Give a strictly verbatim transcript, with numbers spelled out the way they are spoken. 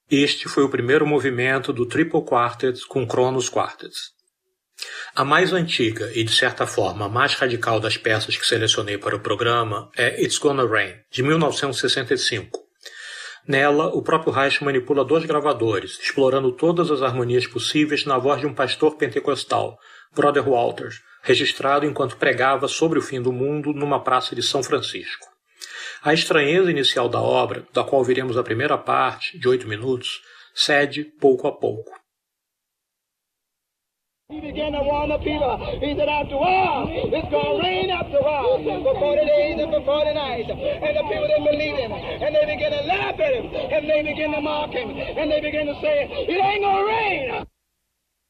Este foi o primeiro movimento do Triple Quartet com Kronos Quartets. A mais antiga e, de certa forma, a mais radical das peças que selecionei para o programa é It's Gonna Rain, de mil novecentos e sessenta e cinco. Nela, o próprio Reich manipula dois gravadores, explorando todas as harmonias possíveis na voz de um pastor pentecostal, Brother Walters, registrado enquanto pregava sobre o fim do mundo numa praça de São Francisco. A estranheza inicial da obra, da qual viremos a primeira parte, de oito minutos, cede pouco a pouco. He began to warn the people. He said, after a while, it's going to rain after a while, for forty days and for forty nights. And the people didn't believe him. And they began to laugh at him. And they began to mock him. And they began to say, it ain't going to rain.